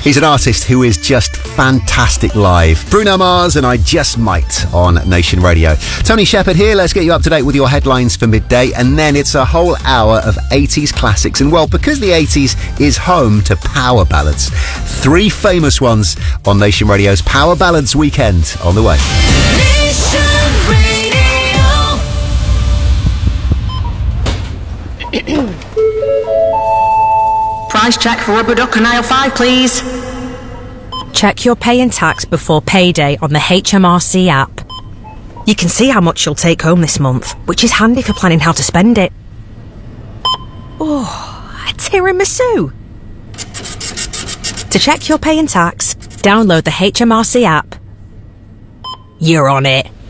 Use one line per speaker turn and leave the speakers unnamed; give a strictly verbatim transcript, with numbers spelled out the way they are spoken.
He's an artist who is just fantastic live. Bruno Mars and I Just Might on Nation Radio. Tony Shepherd here. Let's get you up to date with your headlines for midday. And then it's a whole hour of eighties classics. And well, because the eighties is home to power ballads, three famous ones on Nation Radio's Power Ballads Weekend on the way.
Price check for rubber duck and aisle five, please.
Check your pay and tax before payday on the H M R C app. You can see how much you'll take home this month, which is handy for planning how to spend it. Oh, a tiramisu. To check your pay and tax, download the H M R C app. You're on it.